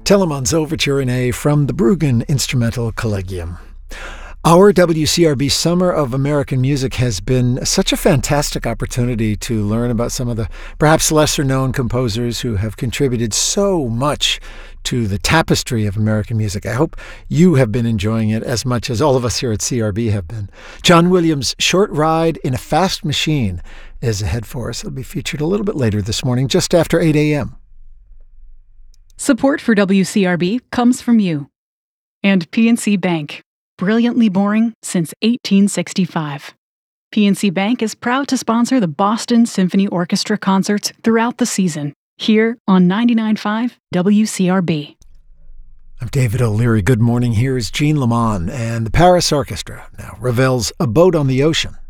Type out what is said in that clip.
Telemann's Overture in A from the Bruggen Instrumental Collegium. Our WCRB Summer of American Music has been such a fantastic opportunity to learn about some of the perhaps lesser-known composers who have contributed so much to the tapestry of American music. I hope you have been enjoying it as much as all of us here at CRB have been. John Williams' Short Ride in a Fast Machine is ahead for us. It'll be featured a little bit later this morning, just after 8 a.m. Support for WCRB comes from you and PNC Bank. Brilliantly boring since 1865. PNC Bank is proud to sponsor the Boston Symphony Orchestra concerts throughout the season, here on 99.5 WCRB. I'm David O'Leary. Good morning. Here is Jean Lamont and the Paris Orchestra. Now, Ravel's A Boat on the Ocean.